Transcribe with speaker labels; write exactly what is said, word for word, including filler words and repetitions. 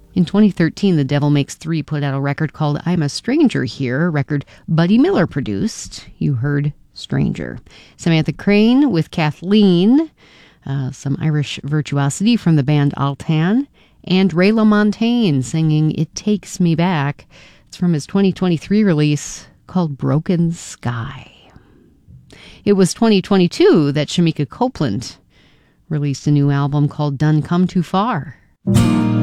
Speaker 1: In twenty thirteen, The Devil Makes Three put out a record called I'm a Stranger Here, a record Buddy Miller produced. You heard Stranger. Samantha Crane with Kathleen, uh, some Irish virtuosity from the band Altan, and Ray LaMontagne singing It Takes Me Back. It's from his twenty twenty-three release called Broken Sky. It was twenty twenty-two that Shamika Copeland released a new album called Done Come Too Far.